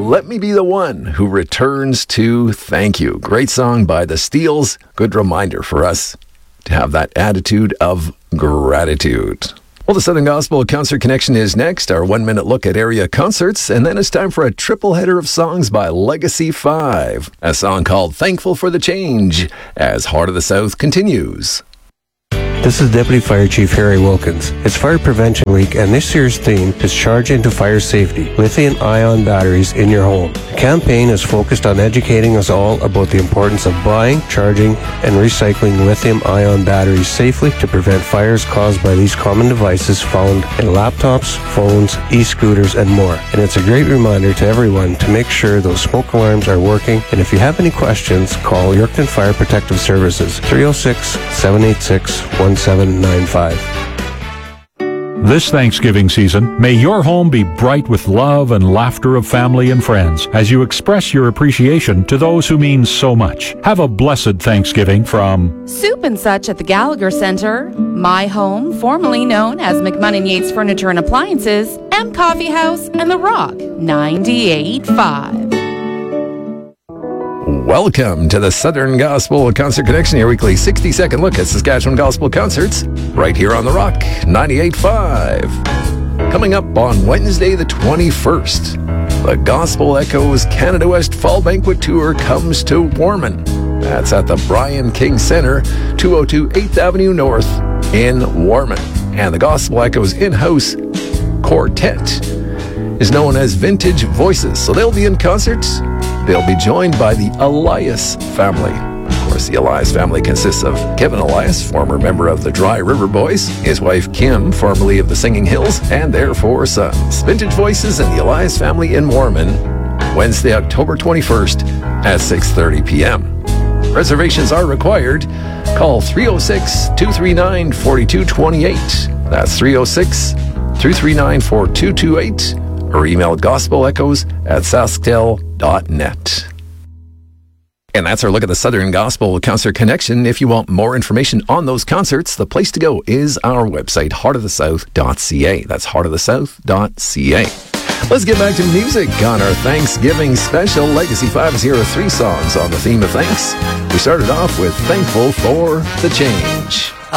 Let Me Be the One Who Returns to Thank You. Great song by the Steels. Good reminder for us to have that attitude of gratitude. Well, the Southern Gospel Concert Connection is next, our 1-minute look at area concerts, and then it's time for a triple header of songs by Legacy 5, a song called Thankful for the Change, as Heart of the South continues. This is Deputy Fire Chief Harry Wilkins. It's Fire Prevention Week, and this year's theme is Charge into Fire Safety, lithium-ion batteries in your home. The campaign is focused on educating us all about the importance of buying, charging, and recycling lithium-ion batteries safely to prevent fires caused by these common devices found in laptops, phones, e-scooters, and more. And it's a great reminder to everyone to make sure those smoke alarms are working, and if you have any questions, call Yorkton Fire Protective Services, 306-786-1795. This Thanksgiving season, may your home be bright with love and laughter of family and friends as you express your appreciation to those who mean so much. Have a blessed Thanksgiving from Soup and Such at the Gallagher Center, My Home, formerly known as McMunn & Yates Furniture and Appliances, M Coffee House, and The Rock, 98.5. Welcome to the Southern Gospel Concert Connection, your weekly 60-second look at Saskatchewan Gospel Concerts, right here on The Rock, 98.5. Coming up on Wednesday the 21st, the Gospel Echoes Canada West Fall Banquet Tour comes to Warman. That's at the Brian King Centre, 202 8th Avenue North in Warman. And the Gospel Echoes in-house quartet is known as Vintage Voices. So they'll be in concert. They'll be joined by the Elias family. Of course, the Elias family consists of Kevin Elias, former member of the Dry River Boys, his wife Kim, formerly of the Singing Hills, and their 4 sons. Vintage Voices and the Elias family in Warman, Wednesday, October 21st at 6:30 p.m. Reservations are required. Call 306-239-4228. That's 306-239-4228. Or email gospelechoes@sasktel.net. And that's our look at the Southern Gospel Concert Connection. If you want more information on those concerts, the place to go is our website, heartofthesouth.ca. That's heartofthesouth.ca. Let's get back to music on our Thanksgiving special. Legacy 503 songs on the theme of thanks. We started off with Thankful for the Change.